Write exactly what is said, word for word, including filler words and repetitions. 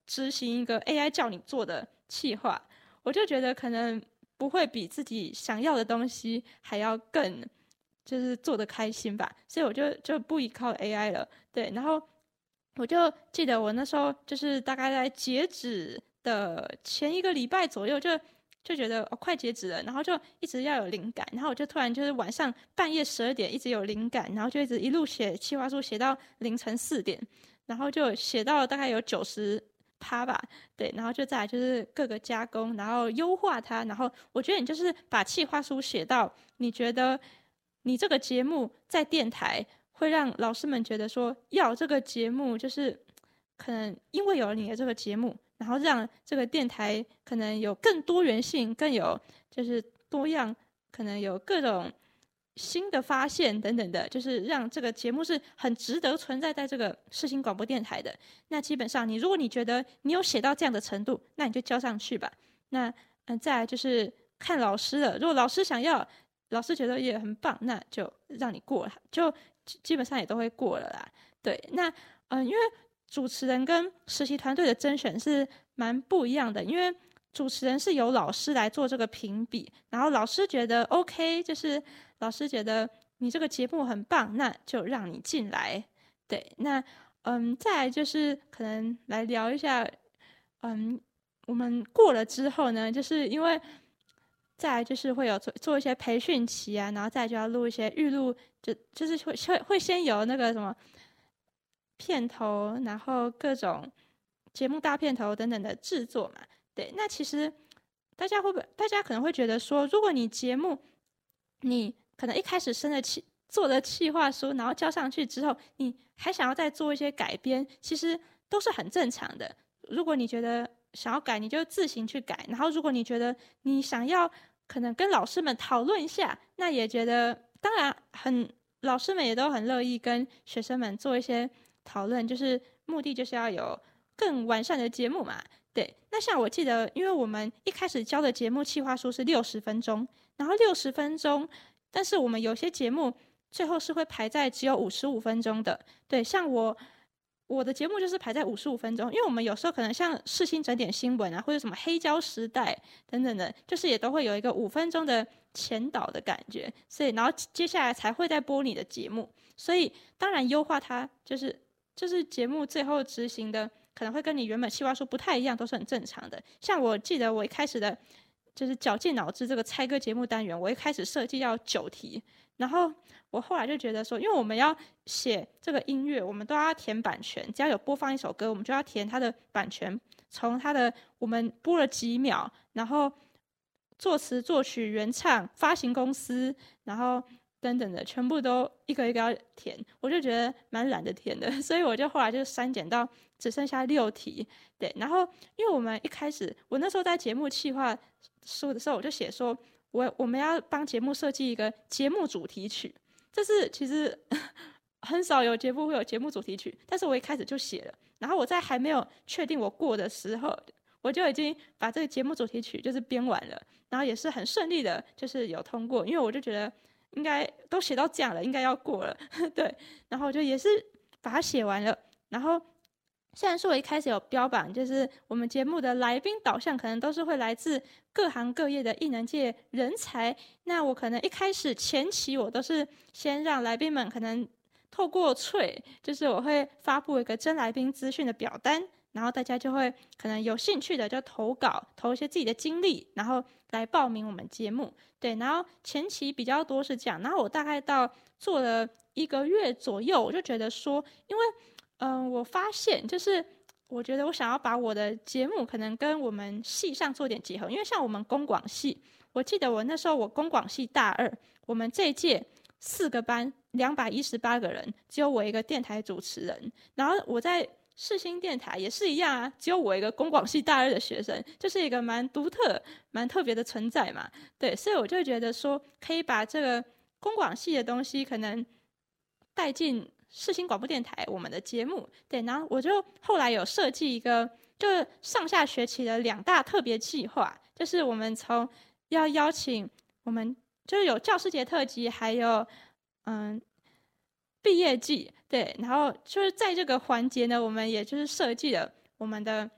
执行一个 A I 叫你做的企划，我就觉得可能不会比自己想要的东西还要更就是做得开心吧，所以我就就不依靠 A I 了。对，然后我就记得我那时候就是大概在截止的前一个礼拜左右就。就觉得哦快截止了，然后就一直要有灵感，然后我就突然就是晚上半夜十二点一直有灵感，然后就一直一路写企划书写到凌晨四点，然后就写到大概有九十趴吧，对，然后就再来就是各个加工，然后优化它，然后我觉得你就是把企划书写到你觉得你这个节目在电台会让老师们觉得说要这个节目就是可能因为有了你的这个节目。然后让这个电台可能有更多元性，更有就是多样，可能有各种新的发现等等的，就是让这个节目是很值得存在在这个世新广播电台的。那基本上，你如果你觉得你有写到这样的程度，那你就交上去吧。那嗯，再来就是看老师了。如果老师想要，老师觉得也很棒，那就让你过了，就基本上也都会过了啦。对，那嗯，因为。主持人跟实习团队的甄选是蛮不一样的，因为主持人是由老师来做这个评比，然后老师觉得 OK， 就是老师觉得你这个节目很棒，那就让你进来。对，那嗯，再来就是可能来聊一下，嗯，我们过了之后呢，就是因为再来就是会有做做一些培训期啊，然后再来就要录一些预录，就就是会会会先有那个什么。片头，然后各种节目大片头等等的制作嘛，对，那其实大家会不会，大家可能会觉得说，如果你节目你可能一开始生的企做的企划书，然后交上去之后，你还想要再做一些改编，其实都是很正常的。如果你觉得想要改，你就自行去改，然后如果你觉得你想要可能跟老师们讨论一下，那也觉得当然很老师们也都很乐意跟学生们做一些。讨论就是目的就是要有更完善的节目嘛，对。那像我记得，因为我们一开始教的节目企划书是六十分钟，然后六十分钟，但是我们有些节目最后是会排在只有五十五分钟的，对。像我我的节目就是排在五十五分钟，因为我们有时候可能像世新整点新闻啊，或者什么黑胶时代等等的，就是也都会有一个五分钟的前导的感觉，所以然后接下来才会再播你的节目，所以当然优化它就是。就是节目最后执行的可能会跟你原本计划书不太一样，都是很正常的。像我记得我一开始的，就是绞尽脑汁这个猜歌节目单元，我一开始设计要九题，然后我后来就觉得说，因为我们要写这个音乐，我们都要填版权，只要有播放一首歌，我们就要填它的版权，从它的我们播了几秒，然后作词、作曲、原唱、发行公司，然后。等等的，全部都一个一个要填，我就觉得蛮懒得填的，所以我就后来就删减到只剩下六题。对，然后因为我们一开始，我那时候在节目企划书的时候，我就写说，我我们要帮节目设计一个节目主题曲，这是其实很少有节目会有节目主题曲，但是我一开始就写了，然后我在还没有确定我过的时候，我就已经把这个节目主题曲就是编完了，然后也是很顺利的，就是有通过，因为我就觉得。应该都写到这样了，应该要过了，对。然后我就也是把它写完了。然后虽然说我一开始有标榜，就是我们节目的来宾导向可能都是会来自各行各业的艺能界人才，那我可能一开始前期我都是先让来宾们可能透过脆，就是我会发布一个真来宾资讯的表单。然后大家就会可能有兴趣的就投稿，投一些自己的经历，然后来报名我们节目。对，然后前期比较多是这样，然后我大概到做了一个月左右，我就觉得说，因为嗯、呃，我发现就是我觉得我想要把我的节目可能跟我们系上做点结合，因为像我们公广系，我记得我那时候我公广系大二，我们这一届四个班两百一十八个人，只有我一个电台主持人，然后我在。世新电台也是一样啊，只有我一个公广系大二的学生，就是一个蛮独特、蛮特别的存在嘛。对，所以我就觉得说，可以把这个公广系的东西可能带进世新广播电台我们的节目。对，然后我就后来有设计一个，就是上下学期的两大特别计划，就是我们从要邀请我们就是有教师节特辑，还有嗯。毕业季，对，然后就是在这个环节呢，我们也就是设计了我们的